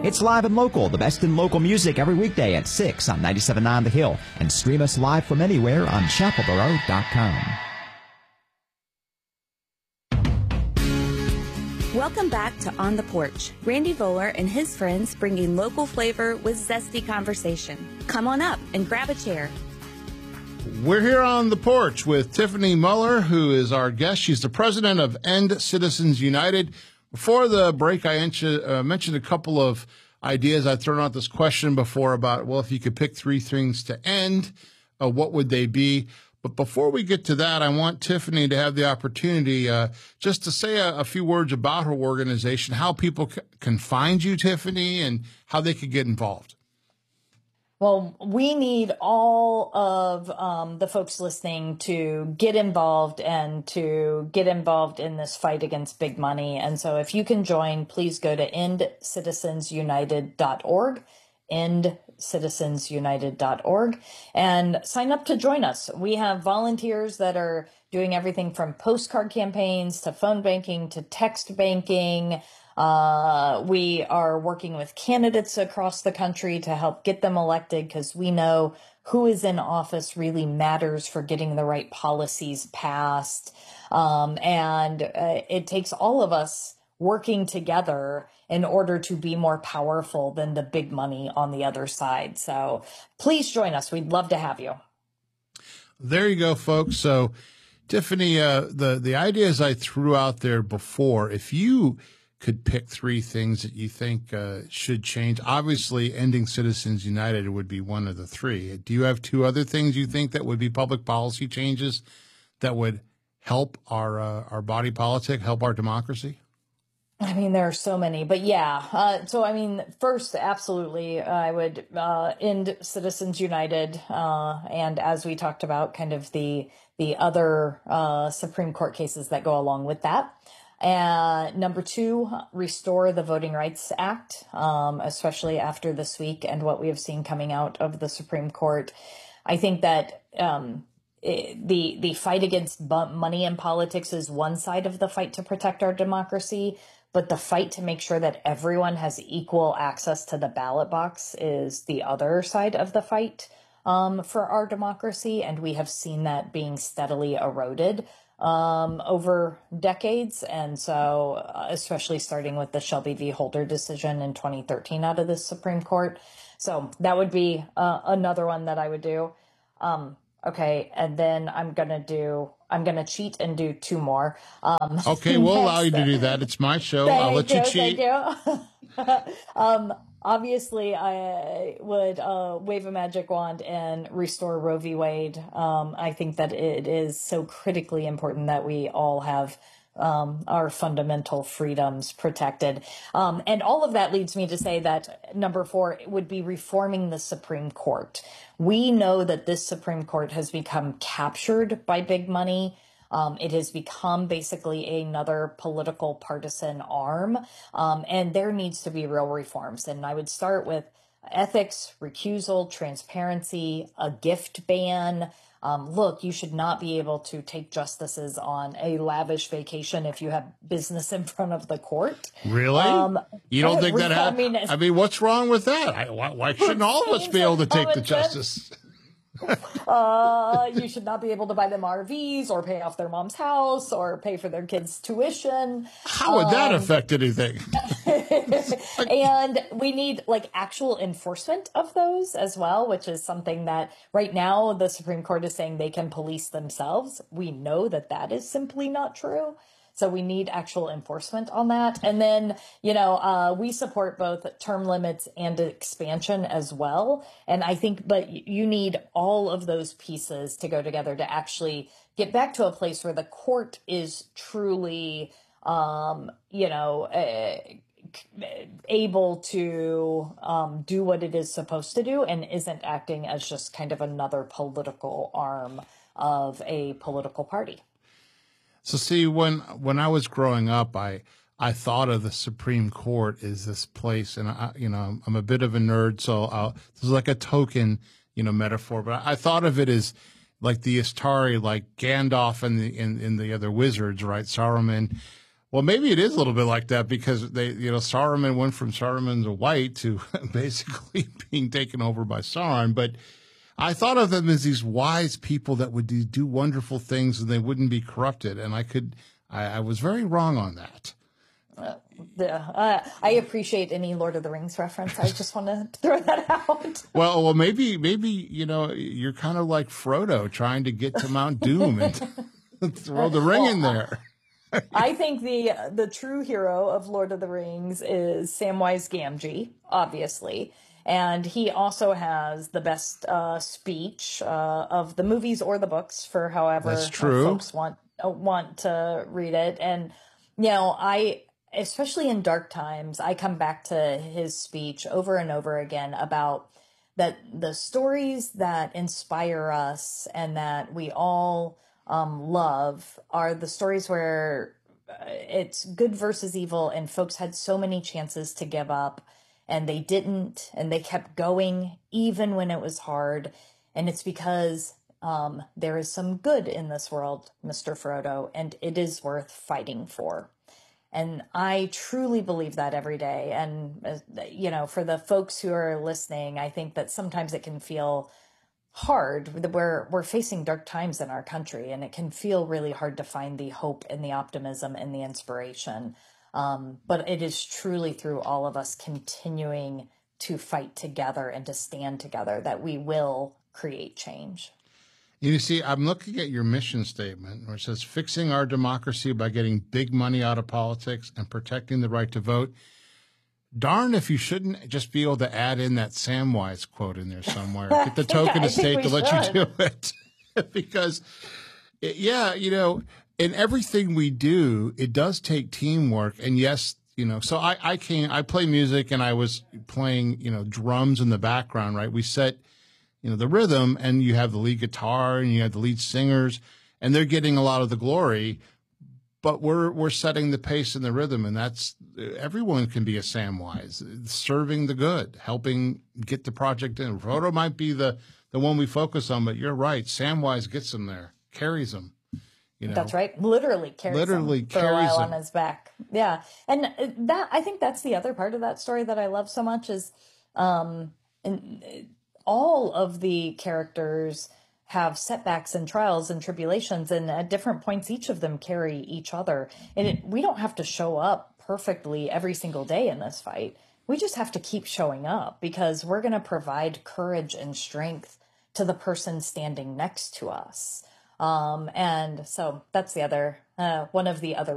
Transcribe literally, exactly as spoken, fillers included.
It's live and local, the best in local music every weekday at six on ninety-seven point nine The Hill. And stream us live from anywhere on chapel borough dot com. Welcome back to On the Porch. Randy Voller and his friends bringing local flavor with zesty conversation. Come on up and grab a chair. We're here on the porch with Tiffany Muller, who is our guest. She's the president of End Citizens United. Before the break, I uh, mentioned a couple of ideas. I'd thrown out this question before about, well, if you could pick three things to end, uh, what would they be? But before we get to that, I want Tiffany to have the opportunity uh, just to say a, a few words about her organization, how people c- can find you, Tiffany, and how they could get involved. Well, we need all of um, the folks listening to get involved and to get involved in this fight against big money. And so if you can join, please go to end citizens united dot org, end citizens united dot org, and sign up to join us. We have volunteers that are doing everything from postcard campaigns to phone banking to text banking. Uh, we are working with candidates across the country to help get them elected because we know who is in office really matters for getting the right policies passed. Um, and uh, it takes all of us working together in order to be more powerful than the big money on the other side. So please join us. We'd love to have you. There you go, folks. So, Tiffany, uh, the, the ideas I threw out there before, if you could pick three things that you think uh, should change. Obviously, ending Citizens United would be one of the three. Do you have two other things you think that would be public policy changes that would help our uh, our body politic, help our democracy? I mean, there are so many, but yeah. Uh, so, I mean, first, absolutely, I would uh, end Citizens United, uh, and as we talked about, kind of the the other uh, Supreme Court cases that go along with that. And number two, restore the Voting Rights Act, um, especially after this week and what we have seen coming out of the Supreme Court. I think that um, it, the the fight against money in politics is one side of the fight to protect our democracy, but the fight to make sure that everyone has equal access to the ballot box is the other side of the fight um, for our democracy, and we have seen that being steadily eroded um, over decades. And so, uh, especially starting with the Shelby v. Holder decision in twenty thirteen out of the Supreme Court. So that would be uh, another one that I would do. Um, okay. And then I'm going to do, I'm going to cheat and do two more. Um, okay. We'll allow you to do that. It's my show. I'll let you, you cheat. Thank you. um, Obviously, I would uh, wave a magic wand and restore Roe v. Wade. Um, I think that it is so critically important that we all have um, our fundamental freedoms protected. Um, and all of that leads me to say that number four would be reforming the Supreme Court. We know that this Supreme Court has become captured by big money. Um, it has become basically another political partisan arm, um, and there needs to be real reforms. And I would start with ethics, recusal, transparency, a gift ban. Um, look, you should not be able to take justices on a lavish vacation if you have business in front of the court. Really? Um, you don't think that happens? I mean, I mean, what's wrong with that? I, why, why shouldn't all of us be able to take the justice? uh, you should not be able to buy them R Vs or pay off their mom's house or pay for their kids' tuition. How would um, that affect anything? And we need like actual enforcement of those as well, which is something that right now the Supreme Court is saying they can police themselves. We know that that is simply not true. So we need actual enforcement on that. And then, you know, uh, we support both term limits and expansion as well. And I think, but you need all of those pieces to go together to actually get back to a place where the court is truly, um, you know, uh, able to um, do what it is supposed to do and isn't acting as just kind of another political arm of a political party. So see, when when I was growing up, I I thought of the Supreme Court as this place, and I, you know, I'm a bit of a nerd, so I'll, this is like a token, you know, metaphor. But I, I thought of it as like the Astari, like Gandalf and the and, and the other wizards, right? Saruman, Well, maybe it is a little bit like that because they, you know, Saruman went from Saruman the White to basically being taken over by Sauron. But I thought of them as these wise people that would do, do wonderful things and they wouldn't be corrupted. And I could, I, I was very wrong on that. Uh, yeah, uh, I appreciate any Lord of the Rings reference. I just want to throw that out. Well, well, maybe, maybe, you know, you're kind of like Frodo trying to get to Mount Doom and throw the ring in there. I think the the true hero of Lord of the Rings is Samwise Gamgee, obviously. And he also has the best uh, speech uh, of the movies or the books for however That's true. folks want uh, want to read it. And, you know, I, especially in dark times, I come back to his speech over and over again about that the stories that inspire us and that we all um, love are the stories where uh, it's good versus evil and folks had so many chances to give up and they didn't, and they kept going even when it was hard. And it's because um, there is some good in this world, Mister Frodo, and it is worth fighting for. And I truly believe that every day. And, uh, you know, for the folks who are listening, I think that sometimes it can feel hard. We're, we're facing dark times in our country, and it can feel really hard to find the hope and the optimism and the inspiration. Um, but it is truly through all of us continuing to fight together and to stand together that we will create change. You see, I'm looking at your mission statement where it says fixing our democracy by getting big money out of politics and protecting the right to vote. Darn if you shouldn't just be able to add in that Samwise quote in there somewhere. Get the token estate to let should. you do it. Because, yeah, you know, in everything we do, it does take teamwork. And yes, you know, so I, I came, I play music and I was playing, you know, drums in the background, right? We set, you know, the rhythm and you have the lead guitar and you have the lead singers and they're getting a lot of the glory, but we're, we're setting the pace and the rhythm. And that's, everyone can be a Samwise, serving the good, helping get the project in. Frodo might be the, the one we focus on, but you're right. Samwise gets them there, carries them. You know, that's right. Literally carries literally him for carries a while him. on his back. Yeah. And that, I think that's the other part of that story that I love so much is, um, and all of the characters have setbacks and trials and tribulations, and at different points, each of them carry each other. And it, we don't have to show up perfectly every single day in this fight. We just have to keep showing up because we're going to provide courage and strength to the person standing next to us. Um, and so that's the other, uh, one of the other